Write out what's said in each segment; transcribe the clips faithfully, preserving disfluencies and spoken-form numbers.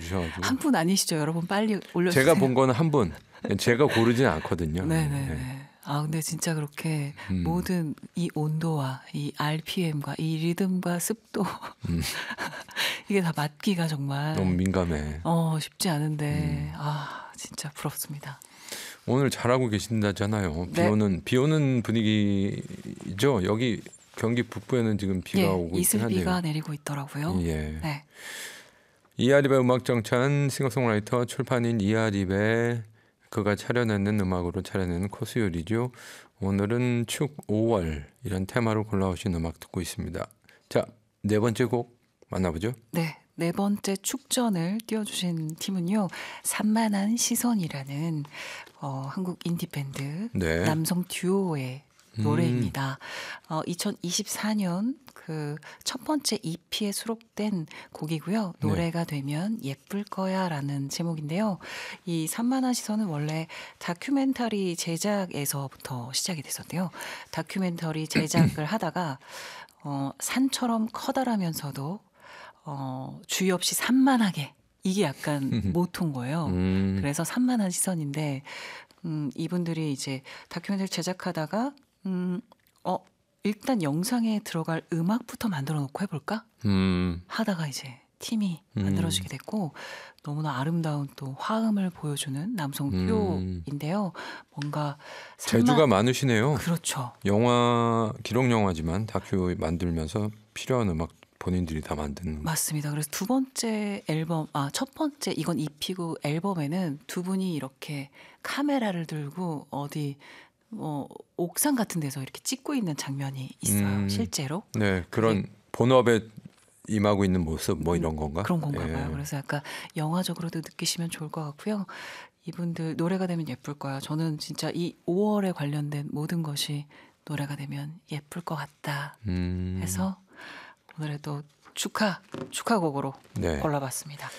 주셔가지고 한 분 아니시죠, 여러분? 빨리 올려주세요. 제가 본 거는 한 분. 제가 고르진 않거든요. 네네네. 네. 아 근데 진짜 그렇게 음. 모든 이 온도와 이 알피엠과 이 리듬과 습도 음. 이게 다 맞기가 정말 너무 민감해. 어 쉽지 않은데 음. 아 진짜 부럽습니다. 오늘 잘하고 계신다잖아요. 네. 비오는 비오는 분위기죠. 여기 경기 북부에는 지금 비가 예, 오고 있긴 한데요. 이슬비가 내리고 있더라고요. 예. 네. 이하립의 음악 정찬 싱어송라이터 출판인 이하립의 그가 차려내는 음악으로 차려내는 코스 요리죠. 오늘은 축 오월 이런 테마로 골라오신 음악 듣고 있습니다. 자, 네 번째 곡 만나보죠. 네. 네 번째 축전을 띄워주신 팀은요. 산만한 시선이라는 어, 한국 인디밴드 네. 남성 듀오의 음. 노래입니다. 어, 이천이십사 년 그 첫 번째 이피에 수록된 곡이고요. 네. 노래가 되면 예쁠 거야라는 제목인데요. 이 산만한 시선은 원래 다큐멘터리 제작에서부터 시작이 됐었대요. 다큐멘터리 제작을 하다가 어, 산처럼 커다라면서도 어, 주의 없이 산만하게 이게 약간 모토인 거예요. 음. 그래서 산만한 시선인데 음, 이분들이 이제 다큐멘터리 제작하다가 음, 어, 일단 영상에 들어갈 음악부터 만들어 놓고 해볼까? 음. 하다가 이제 팀이 음. 만들어지게 됐고 너무나 아름다운 또 화음을 보여주는 남성 음. 듀오인데요. 뭔가 재주가 많으시네요. 그렇죠. 영화 기록 영화지만 다큐 만들면서 필요한 음악 본인들이 다 만드는. 맞습니다. 그래서 두 번째 앨범, 아, 첫 번째 이건 이피고 앨범에는 두 분이 이렇게 카메라를 들고 어디 뭐 옥상 같은 데서 이렇게 찍고 있는 장면이 있어요. 음. 실제로. 네, 그런 본업에 임하고 있는 모습 뭐 이런 건가? 그런 건가 봐요. 예. 그래서 약간 영화적으로도 느끼시면 좋을 것 같고요. 이분들 노래가 되면 예쁠 거야. 저는 진짜 이 오월에 관련된 모든 것이 노래가 되면 예쁠 것 같다 음. 해서 오늘의 또 축하 축하곡으로 네. 골라봤습니다.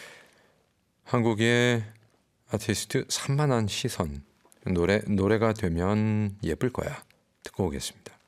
한국의 아티스트 산만한 시선 노래 노래가 되면 예쁠 거야 듣고 오겠습니다.